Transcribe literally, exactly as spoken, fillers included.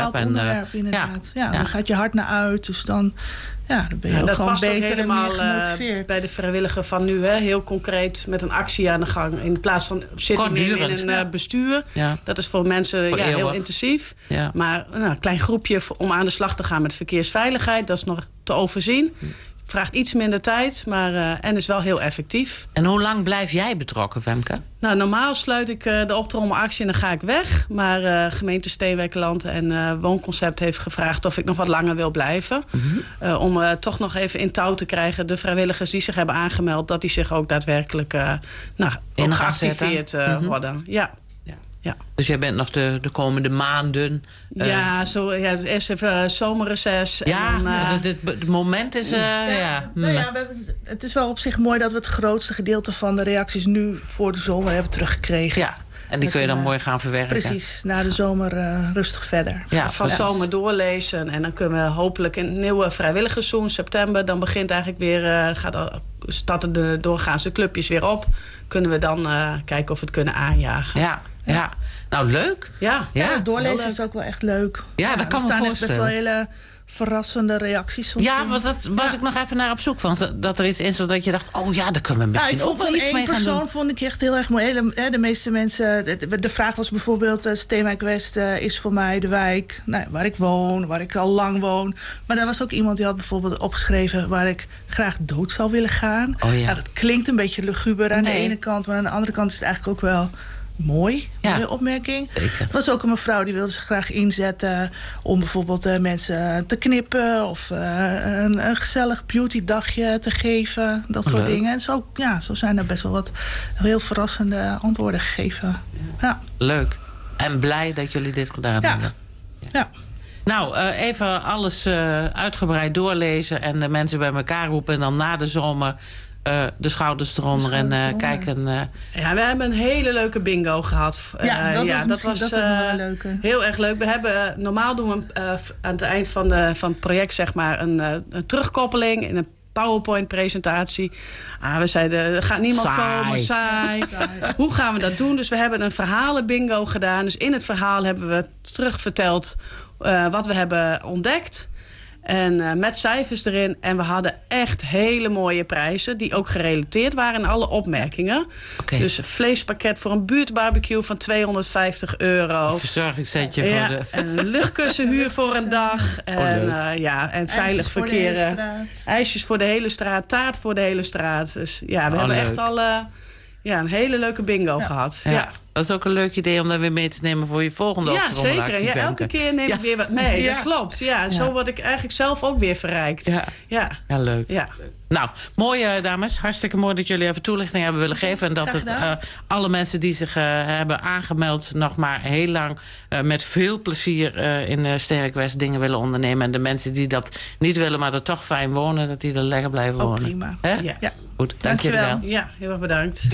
Bepaald En, onderwerp, uh, inderdaad. Ja, ja, ja. dan gaat je hart naar uit. Dus dan, ja, dan ben je ja, ook dat gewoon past ook beter helemaal, en meer gemotiveerd. Uh, bij de vrijwilliger van nu. Hè? Heel concreet met een actie aan de gang. In plaats van zitten nemen in een uh, bestuur. Ja. Dat is voor mensen voor ja, heel eeuwig. intensief. Ja. Maar nou, een klein groepje om aan de slag te gaan met verkeersveiligheid. Dat is nog te overzien. Vraagt iets minder tijd, maar uh, en is wel heel effectief. En hoe lang blijf jij betrokken, Femke? Nou, normaal sluit ik uh, de optrommelactie en dan ga ik weg. Maar uh, gemeente Steenwijkerland en uh, Woonconcept heeft gevraagd of ik nog wat langer wil blijven. Mm-hmm. Uh, om uh, toch nog even in touw te krijgen. De vrijwilligers die zich hebben aangemeld, dat die zich ook daadwerkelijk uh, nou, ook geactiveerd uh, mm-hmm. worden. Ja. Ja. Dus jij bent nog de, de komende maanden... Uh, ja, zo, ja, eerst even uh, zomerreces. Ja, en dan, uh, het, het, het moment is... Uh, ja, ja. Nou ja, we hebben, het is wel op zich mooi dat we het grootste gedeelte van de reacties... nu voor de zomer hebben teruggekregen. Ja, en die dat kun je dan uh, mooi gaan verwerken. Precies, na de zomer uh, rustig verder. Ja, van ja. zomer doorlezen. En dan kunnen we hopelijk in het nieuwe vrijwilligersseizoen, september... dan begint eigenlijk weer... Uh, gaat, starten de doorgaanse clubjes weer op. Kunnen we dan uh, kijken of we het kunnen aanjagen. Ja. Ja, nou leuk. Ja, ja, ja doorlezen is ook wel echt leuk. Ja, ja dat kan me voorstellen. Er staan best wel hele verrassende reacties. Ja, want dat was ja. ik nog even naar op zoek van. Dat er iets in zodat je dacht, oh ja, daar kunnen we misschien nou, ook wel iets mee gaan doen. Eén persoon vond ik echt heel erg mooi. De, de meeste mensen, de, de vraag was bijvoorbeeld... Uh, Steenwijk West uh, is voor mij de wijk nou, waar ik woon, waar ik al lang woon. Maar er was ook iemand die had bijvoorbeeld opgeschreven... waar ik graag dood zou willen gaan. Oh, ja. Nou, dat klinkt een beetje luguber aan nee. de ene kant... maar aan de andere kant is het eigenlijk ook wel... mooi, ja. mooie opmerking. Zeker. Er was ook een mevrouw die wilde zich graag inzetten... om bijvoorbeeld uh, mensen te knippen... of uh, een, een gezellig beautydagje te geven. Dat soort Leuk. dingen. En zo, ja, zo zijn er best wel wat heel verrassende antwoorden gegeven. Ja. Ja. Leuk. En blij dat jullie dit gedaan ja. hebben. Ja. ja. Nou, uh, even alles uh, uitgebreid doorlezen... en de mensen bij elkaar roepen... en dan na de zomer... Uh, de schouders eronder de schouders en uh, kijken. Uh... Ja, we hebben een hele leuke bingo gehad. Ja, dat uh, ja, was, dat was dat uh, wel leuk. Heel erg leuk. We hebben normaal doen we uh, aan het eind van, de, van het project zeg maar een, uh, een terugkoppeling in een PowerPoint-presentatie. Ah, we zeiden, er gaat niemand saai. komen, saai. Hoe gaan we dat doen? Dus we hebben een verhalen-bingo gedaan. Dus in het verhaal hebben we terugverteld uh, wat we hebben ontdekt. En uh, met cijfers erin. En we hadden echt hele mooie prijzen. Die ook gerelateerd waren in alle opmerkingen. Okay. Dus een vleespakket voor een buurtbarbecue van tweehonderdvijftig euro. Een verzorgingssetje ja, voor de... En een luchtkussenhuur voor een dag. En, oh, uh, ja, en veilig verkeer. IJsjes voor de hele straat. Taart voor de hele straat. Dus ja, we oh, hebben leuk. echt al uh, ja, een hele leuke bingo ja. gehad. Ja. Ja. Dat is ook een leuk idee om dat weer mee te nemen voor je volgende Ja, optrommelactie. zeker. Ja, elke keer neem ik ja. weer wat mee. Ja. Dat klopt. Ja, en ja. zo word ik eigenlijk zelf ook weer verrijkt. Ja, ja. ja leuk. Ja. Nou, mooi dames. Hartstikke mooi dat jullie even toelichting hebben willen geven. En dat het uh, alle mensen die zich uh, hebben aangemeld... nog maar heel lang uh, met veel plezier uh, in uh, Steenwijk West dingen willen ondernemen. En de mensen die dat niet willen, maar er toch fijn wonen... dat die er lekker blijven oh, wonen. Prima. Hè? Ja. Goed, dank Dankjewel. jullie wel. Ja, heel erg bedankt.